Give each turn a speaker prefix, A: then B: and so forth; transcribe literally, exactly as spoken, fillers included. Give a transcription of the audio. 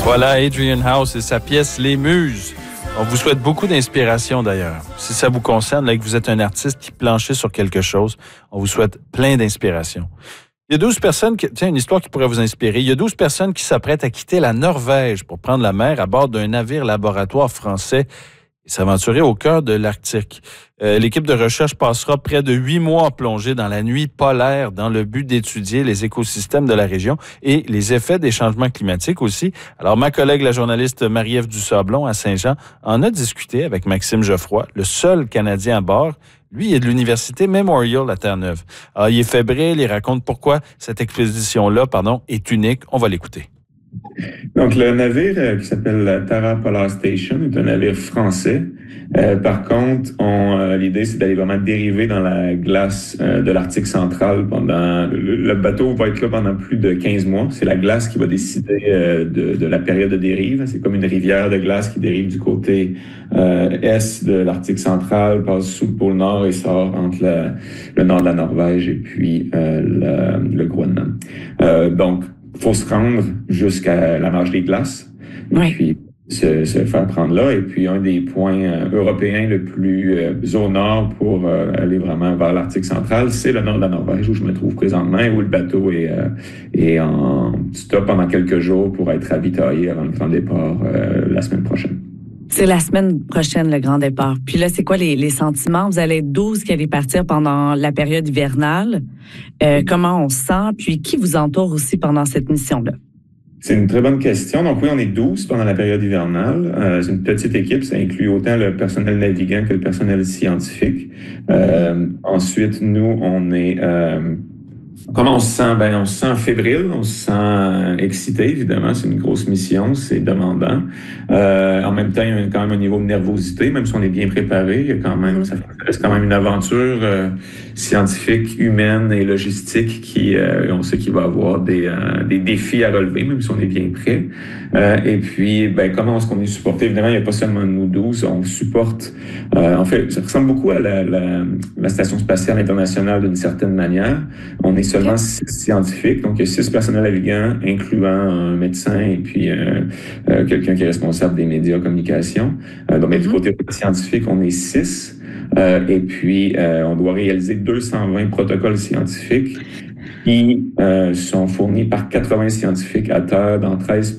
A: Voilà Adrian House et sa pièce Les Muses. On vous souhaite beaucoup d'inspiration d'ailleurs. Si ça vous concerne, là, que vous êtes un artiste qui planchez sur quelque chose, on vous souhaite plein d'inspiration. Il y a douze personnes, qui, tiens, une histoire qui pourrait vous inspirer. Il y a douze personnes qui s'apprêtent à quitter la Norvège pour prendre la mer à bord d'un navire laboratoire français et s'aventurer au cœur de l'Arctique. Euh, l'équipe de recherche passera près de huit mois plongée dans la nuit polaire dans le but d'étudier les écosystèmes de la région et les effets des changements climatiques aussi. Alors, ma collègue, la journaliste Marie-Ève Dussablon à Saint-Jean, en a discuté avec Maxime Geoffroy, le seul Canadien à bord. Lui, il est de l'Université Memorial à Terre-Neuve. Alors, il est fébrile, il raconte pourquoi cette expédition-là, pardon, est unique. On va l'écouter.
B: Donc, le navire euh, qui s'appelle la Tara Polar Station est un navire français. Euh, par contre, on, euh, l'idée, c'est d'aller vraiment dériver dans la glace euh, de l'Arctique central pendant... Le, le bateau va être là pendant plus de quinze mois. C'est la glace qui va décider euh, de, de la période de dérive. C'est comme une rivière de glace qui dérive du côté euh, est de l'Arctique central, passe sous le pôle Nord et sort entre la, le nord de la Norvège et puis euh, le, le Groenland. Euh, donc, il faut se rendre jusqu'à la marge des glaces et oui. puis se, se faire prendre là. Et puis, un des points euh, européens le plus euh, au nord pour euh, aller vraiment vers l'Arctique central, c'est le nord de la Norvège où je me trouve présentement et où le bateau est, euh, est en stop pendant quelques jours pour être ravitaillé avant le grand départ euh, la semaine prochaine.
C: C'est la semaine prochaine, le grand départ. Puis là, c'est quoi les, les sentiments? Vous allez être douze qui allez partir pendant la période hivernale. Euh, comment on se sent? Puis qui vous entoure aussi pendant cette mission-là?
B: C'est une très bonne question. Donc oui, on est douze pendant la période hivernale. Euh, c'est une petite équipe. Ça inclut autant le personnel navigant que le personnel scientifique. Euh, ensuite, nous, on est... Euh, Comment on se sent? Ben, on se sent fébrile, on se sent excité, évidemment. C'est une grosse mission, c'est demandant. Euh, en même temps, il y a quand même un niveau de nervosité, même si on est bien préparé. Il y a quand même, ça reste quand même une aventure euh, scientifique, humaine et logistique qui, euh, on sait qu'il va y avoir des, euh, des défis à relever, même si on est bien prêt. Euh, et puis, ben, comment est-ce qu'on est supporté? Évidemment, il n'y a pas seulement nous douze, on supporte. Euh, en fait, ça ressemble beaucoup à la, la, la Station spatiale internationale d'une certaine manière. On est seulement six scientifiques, donc il y a six personnels navigants, incluant un médecin et puis euh, euh, quelqu'un qui est responsable des médias communication. Euh, donc, mm-hmm. du côté scientifique, on est six. Euh, et puis, euh, on doit réaliser deux cent vingt protocoles scientifiques qui euh, sont fournis par quatre-vingts scientifiques à terre dans treize